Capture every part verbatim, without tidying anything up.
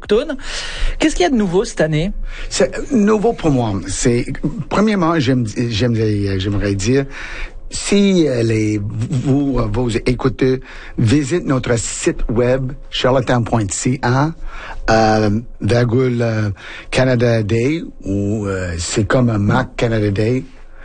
autochtones. Qu'est-ce qu'il y a de nouveau cette année? C'est nouveau pour moi. C'est premièrement, j'aime, j'aimerais, j'aimerais dire, si euh, les vous vos écouteurs visitent notre site web charlottetown point c a euh, virgule euh, Canada Day ou euh, c'est comme un Mac Canada Day,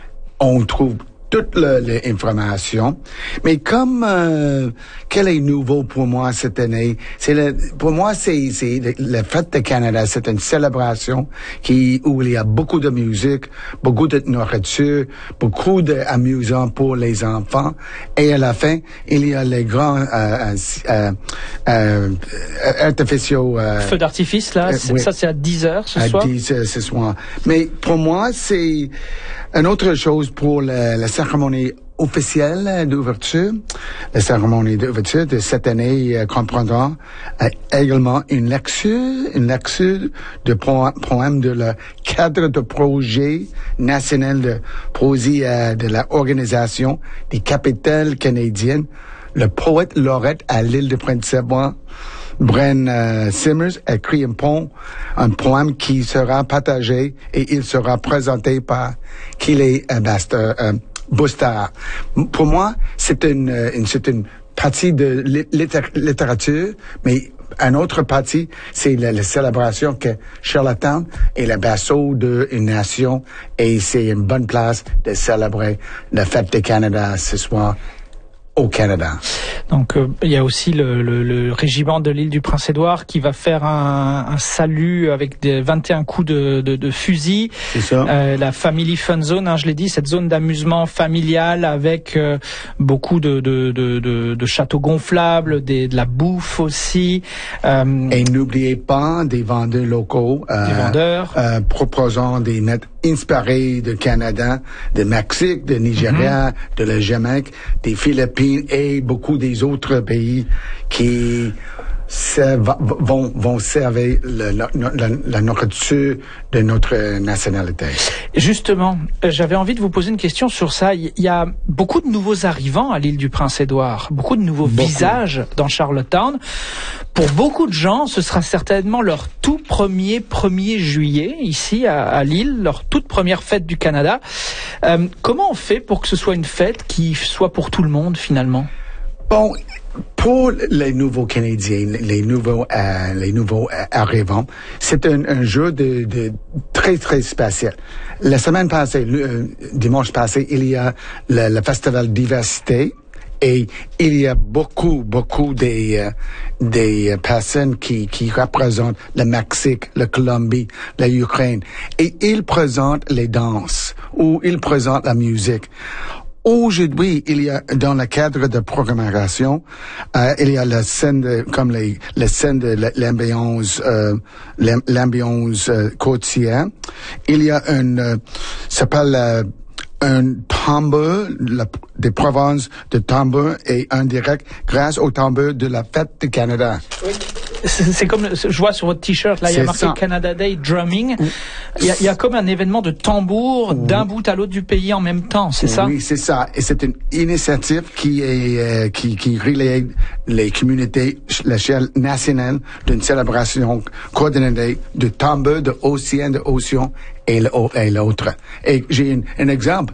on trouve toute l'information. Mais comme euh, quel est nouveau pour moi cette année, c'est le, pour moi c'est c'est le, le fête de Canada, c'est une célébration qui où il y a beaucoup de musique, beaucoup de nourriture, beaucoup d'amusant pour les enfants, et à la fin il y a les grands euh, euh, euh, artificiaux euh, feux d'artifice là, euh, c'est, oui. Ça c'est à dix heures ce à soir. dix heures ce soir. Mais pour moi c'est une autre chose pour la, la cérémonie officielle d'ouverture. La cérémonie d'ouverture de cette année euh, comprendra euh, également une lecture, une lecture de po- poèmes de le cadre de projet national de poésie euh, de l'Organisation des capitales canadiennes. Le poète lauréat à l'île de Prince-Édouard, Bren euh, Simmers, a écrit un poème, un poème qui sera partagé et il sera présenté par Kiley euh, Baster, euh, Boustard. Pour moi, c'est une, une c'est une partie de littér- littérature, mais une autre partie, c'est la, la célébration que Charlottetown est le berceau d'une nation et c'est une bonne place de célébrer la fête du Canada ce soir au Canada. Donc euh, il y a aussi le, le, le régiment de l'île du Prince-Édouard qui va faire un, un salut avec des vingt et un coups de, de, de fusil. C'est ça. Euh, la Family Fun Zone, hein, je l'ai dit, cette zone d'amusement familial avec euh, beaucoup de, de, de, de, de châteaux gonflables, des, de la bouffe aussi. Euh, Et n'oubliez pas des vendeurs locaux. Euh, des vendeurs. Euh, proposant des mets inspirés de Canada, de Mexique, de Nigeria, mm-hmm. de la Jamaïque, des Philippines et beaucoup des autres pays qui servent, vont, vont servir le, la, la, la nourriture de notre nationalité. Justement, j'avais envie de vous poser une question sur ça. Il y a beaucoup de nouveaux arrivants à l'île du Prince-Édouard, beaucoup de nouveaux beaucoup. visages dans Charlottetown. Pour beaucoup de gens, ce sera certainement leur tout premier premier juillet ici à, à Lille, leur toute première fête du Canada. Euh, comment on fait pour que ce soit une fête qui soit pour tout le monde finalement? Bon, pour les nouveaux Canadiens, les nouveaux, euh, les nouveaux euh, arrivants, c'est un, un jeu de, de très très spécial. La semaine passée, le euh, dimanche passé, il y a le, le festival Diversité. Et il y a beaucoup, beaucoup des, euh, des personnes qui, qui représentent le Mexique, la Colombie, la Ukraine. Et ils présentent les danses ou ils présentent la musique. Aujourd'hui, il y a, dans le cadre de programmation, euh, il y a la scène de, comme les, la scène de l'ambiance, euh, l'ambiance euh, côtière. Il y a une, euh, s'appelle, euh, un tambour, la, des provinces de tambour et un direct grâce au tambour de la fête du Canada. Oui. C'est, c'est comme, je vois sur votre t-shirt, là, il y a marqué ça. Canada Day Drumming. Oui. Il y a, il y a comme un événement de tambour oui. d'un bout à l'autre du pays en même temps, c'est oui, ça? Oui, c'est ça. Et c'est une initiative qui est, euh, qui, qui relie les communautés à l'échelle nationale d'une célébration coordonnée de tambour, de océan, de océan et l'autre. Et j'ai un, un exemple.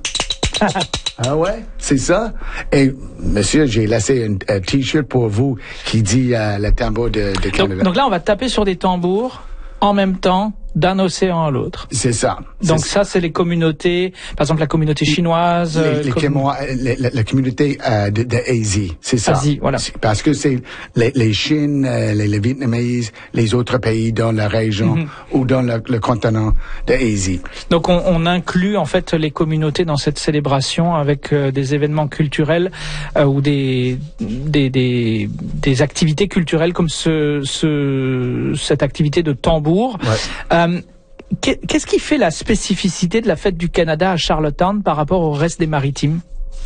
Ah ouais, c'est ça. Et monsieur, j'ai laissé un, un t-shirt pour vous qui dit euh, le tambour de, de Canada. Donc, donc là, on va taper sur des tambours en même temps d'un océan à l'autre. C'est ça. Donc c'est ça, c'est les communautés, par exemple la communauté chinoise. Les, les, com... les, la, la communauté euh, de, de Asie, c'est ça. Asie, voilà. C'est parce que c'est les, les Chines, euh, les, les Vietnamais, les autres pays dans la région mm-hmm. ou dans le, le continent de Asie. Donc on, on inclut en fait les communautés dans cette célébration avec euh, des événements culturels euh, ou des, des des des activités culturelles comme ce, ce cette activité de tambour. Ouais. Euh, Qu'est-ce qui fait la spécificité de la fête du Canada à Charlottetown par rapport au reste des maritimes?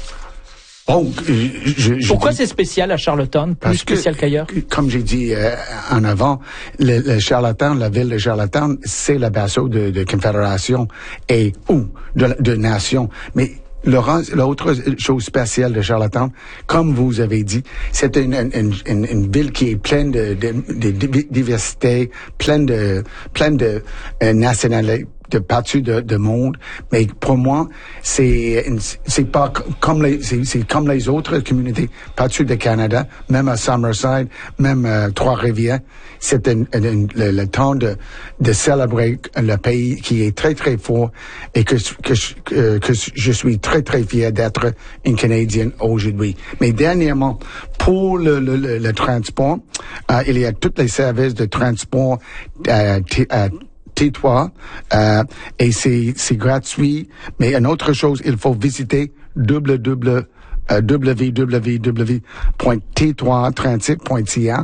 Oh, je, je Pourquoi dis, c'est spécial à Charlottetown, plus spécial que, qu'ailleurs? Comme j'ai dit euh, en avant, le, le Charlottetown, la ville de Charlottetown, c'est le berceau de, de confédération et ou de, de nation. Mais Laurent, l'autre chose spéciale de Charlottetown, comme vous avez dit, c'est une, une, une, une ville qui est pleine de, de, de, de diversité, pleine de, pleine de euh, nationalités, de partout de, de monde. Mais pour moi, c'est, c'est pas comme les, c'est, c'est comme les autres communautés partout du Canada, même à Summerside, même à Trois-Rivières. C'est un, un, un, le, le temps de, de célébrer le pays qui est très, très fort et que, que, que, que je suis très, très fier d'être une Canadienne aujourd'hui. Mais dernièrement, pour le, le, le, le transport, euh, il y a tous les services de transport euh, t, euh, T trois, euh, et c'est, c'est gratuit. Mais une autre chose, il faut visiter w w w point t trois transit point c a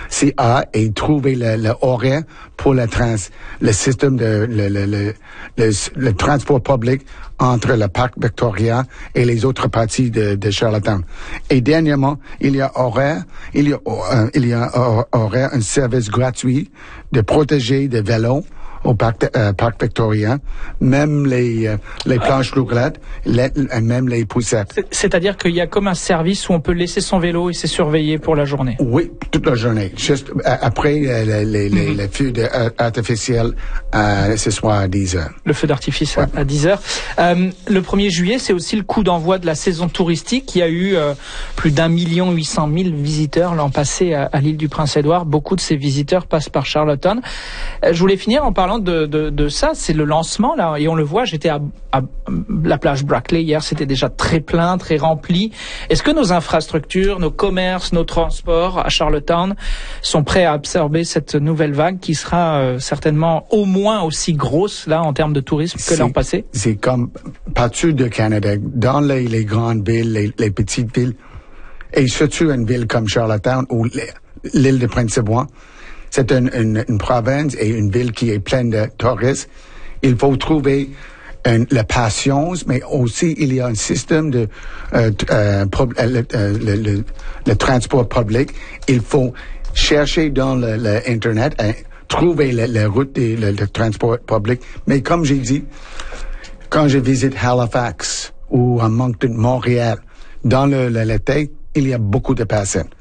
et trouver le, le horaire pour le trans, le système de, le, le, le, le, le transport public entre le parc Victoria et les autres parties de, de Charlottetown. Et dernièrement, il y a horaire, il y a, euh, il y a horaire, un service gratuit de protéger des vélos au parc, euh, parc Victoria, même les, euh, les planches roulettes, les, même les poussettes. C'est-à-dire qu'il y a comme un service où on peut laisser son vélo et c'est surveillé pour la journée? Oui, toute la journée. Juste euh, après euh, les, les, les, mm-hmm. les feux de, euh, artificiels, euh, ce soir à dix heures. Le feu d'artifice ouais. à dix heures. Euh, le premier juillet, c'est aussi le coup d'envoi de la saison touristique. Il y a eu euh, plus d'un million huit cent mille visiteurs l'an passé à, à l'île du Prince-Édouard. Beaucoup de ces visiteurs passent par Charlottetown. Euh, je voulais finir en parlant De, de, de ça, c'est le lancement là, et on le voit. J'étais à, à la plage Brackley hier, c'était déjà très plein, très rempli. Est-ce que nos infrastructures, nos commerces, nos transports à Charlottetown sont prêts à absorber cette nouvelle vague qui sera euh, certainement au moins aussi grosse là en termes de tourisme que l'an passé? C'est comme partout du Canada, dans les, les grandes villes, les, les petites villes, et surtout une ville comme Charlottetown ou l'île de Prince-Édouard. C'est une, une, une province et une ville qui est pleine de touristes. Il faut trouver une, la patience, mais aussi il y a un système de euh, euh, pub, euh, le, le, le, le transport public. Il faut chercher dans le, le Internet, euh, trouver la, la route et le, le transport public. Mais comme j'ai dit, quand je visite Halifax ou à Moncton, Montréal, dans le, le, l'été, il y a beaucoup de personnes.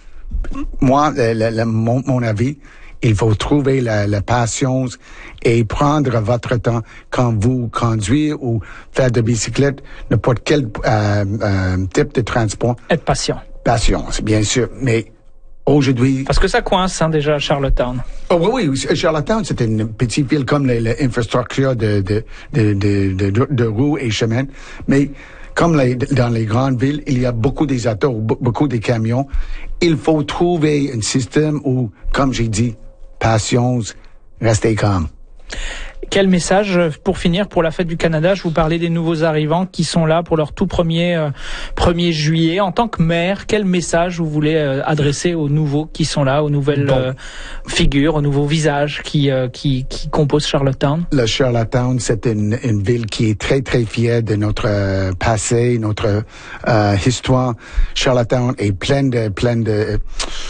Moi, le, le, le, mon, mon avis, il faut trouver la, la patience et prendre votre temps quand vous conduisez ou faire de bicyclette, n'importe quel euh, euh, type de transport. Être patient. Patience, bien sûr, mais aujourd'hui... Parce que ça coince hein, déjà à Charlottetown. Oh oui, oui, Charlottetown, c'est une petite ville comme l'infrastructure de, de, de, de, de, de, de roues et chemins, mais... Comme les, dans les grandes villes, il y a beaucoup des autos, beaucoup de camions. Il faut trouver un système où, comme j'ai dit, patience, restez calme. Quel message, pour finir, pour la Fête du Canada? Je vous parlais des nouveaux arrivants qui sont là pour leur tout premier euh, premier juillet. En tant que maire, quel message vous voulez euh, adresser aux nouveaux qui sont là, aux nouvelles bon. euh, figures, aux nouveaux visages qui euh, qui, qui composent Charlottetown? Le Charlottetown, c'est une, une ville qui est très très fière de notre euh, passé, notre euh, histoire. Charlottetown est pleine de pleine de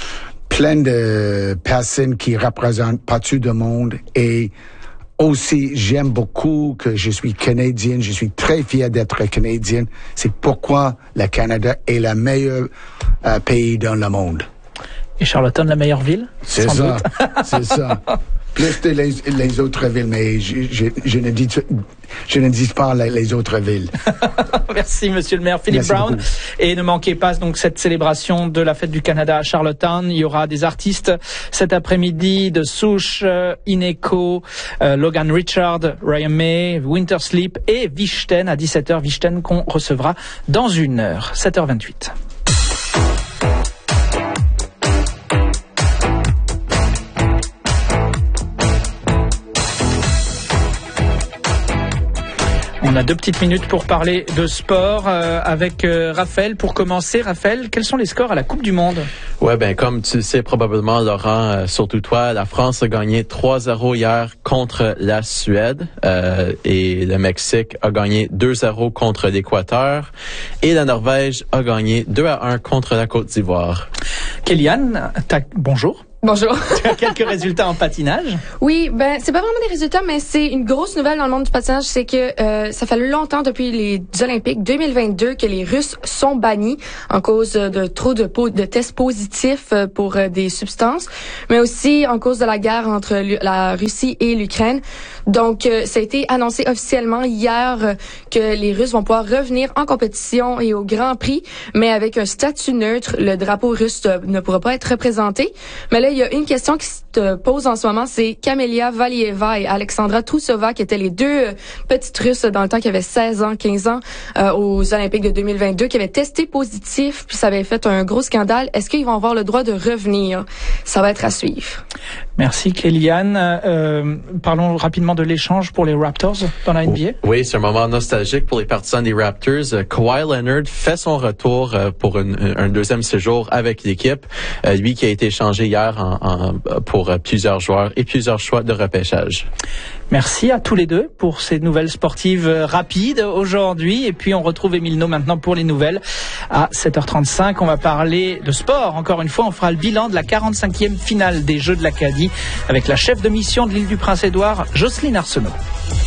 pleine de personnes qui représentent partout du monde et aussi, j'aime beaucoup que je suis canadienne. Je suis très fier d'être canadienne. C'est pourquoi le Canada est le meilleur euh, pays dans le monde. Et Charlottetown, la meilleure ville? C'est ça. C'est ça. Plus que les, les autres villes, mais je, je, je ne dis je ne dis pas les, les autres villes. Merci, Monsieur le maire Philippe Merci Brown. Beaucoup. Et ne manquez pas donc cette célébration de la Fête du Canada à Charlottetown. Il y aura des artistes cet après-midi de Souche, euh, Ineco, euh, Logan Richard, Ryan May, Winter Sleep et Vichten à dix-sept heures. Vichten qu'on recevra dans une heure, sept heures vingt-huit. On a deux petites minutes pour parler de sport euh, avec euh, Raphaël. Pour commencer, Raphaël, quels sont les scores à la Coupe du Monde? Ouais, ben comme tu le sais probablement, Laurent, euh, surtout toi, la France a gagné trois zéro hier contre la Suède euh, et le Mexique a gagné deux zéro contre l'Équateur et la Norvège a gagné deux à un contre la Côte d'Ivoire. Kéliane, bonjour. Bonjour. Tu as quelques résultats en patinage? Oui, ben c'est pas vraiment des résultats, mais c'est une grosse nouvelle dans le monde du patinage, c'est que euh, ça fait longtemps depuis les Olympiques deux mille vingt-deux que les Russes sont bannis en cause de trop de, de tests positifs pour des substances, mais aussi en cause de la guerre entre la Russie et l'Ukraine. Donc, euh, ça a été annoncé officiellement hier que les Russes vont pouvoir revenir en compétition et au Grand Prix, mais avec un statut neutre. Le drapeau russe ne pourra pas être représenté. Mais là, il y a une question qui se pose en ce moment, c'est Camelia Valieva et Alexandra Trusova, qui étaient les deux petites Russes dans le temps, qui avaient seize ans, quinze ans, euh, aux Olympiques de deux mille vingt-deux, qui avaient testé positif, puis ça avait fait un gros scandale. Est-ce qu'ils vont avoir le droit de revenir? Ça va être à suivre. Merci, Kéliane. Euh, parlons rapidement de l'échange pour les Raptors dans la N B A. Oui, c'est un moment nostalgique pour les partisans des Raptors. Kawhi Leonard fait son retour pour une, un deuxième séjour avec l'équipe. Euh, lui qui a été échangé hier en, en, pour plusieurs joueurs et plusieurs choix de repêchage. Merci à tous les deux pour ces nouvelles sportives rapides aujourd'hui. Et puis on retrouve Émile No maintenant pour les nouvelles à sept heures trente-cinq. On va parler de sport. Encore une fois, on fera le bilan de la quarante-cinquième finale des Jeux de l'Acadie avec la chef de mission de l'île du Prince-Édouard, Jocelyne Arsenault.